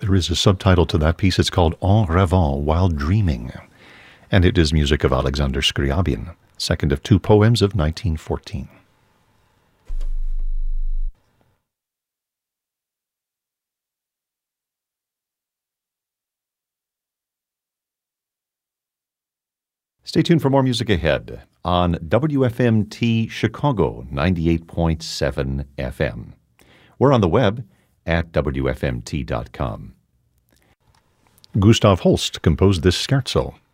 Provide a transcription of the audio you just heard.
There is a subtitle to that piece. It's called En Rêvant, While Dreaming. And it is music of Alexander Scriabin, second of two poems of 1914. Stay tuned for more music ahead on WFMT Chicago 98.7 FM. We're on the web at WFMT.com. Gustav Holst composed this scherzo.